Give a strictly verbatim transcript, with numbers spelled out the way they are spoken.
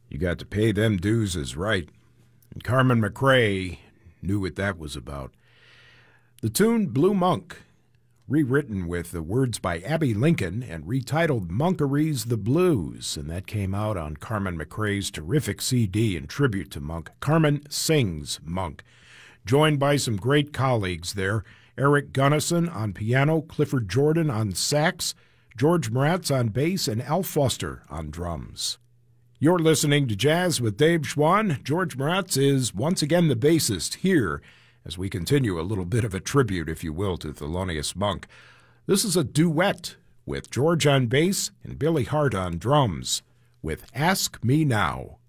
You got to pay them dues is right. And Carmen McRae knew what that was about. The tune Blue Monk, rewritten with the words by Abby Lincoln and retitled Monkery's the Blues, and that came out on Carmen McRae's terrific C D in tribute to Monk, Carmen Sings Monk. Joined by some great colleagues there, Eric Gunnison on piano, Clifford Jordan on sax, George Moratz on bass, and Al Foster on drums. You're listening to Jazz with Dave Schwann. George Moratz is once again the bassist here as we continue a little bit of a tribute, if you will, to Thelonious Monk. This is a duet with George on bass and Billy Hart on drums with Ask Me Now.